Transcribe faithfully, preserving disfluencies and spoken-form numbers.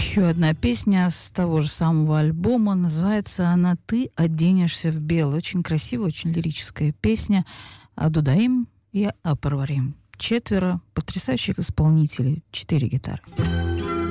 Еще одна песня с того же самого альбома. Называется она «Ты оденешься в белое». Очень красивая, очень лирическая песня. Адудаим и Апарварим. Четверо потрясающих исполнителей. Четыре гитары.